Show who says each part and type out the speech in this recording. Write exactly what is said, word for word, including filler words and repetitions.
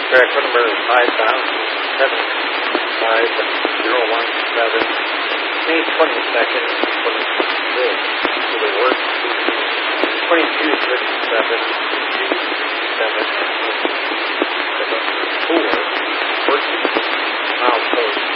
Speaker 1: Track number five thousand seven five zero one seven. May twenty-second, twenty-six. To the work. twenty-two fifty-seven, seven.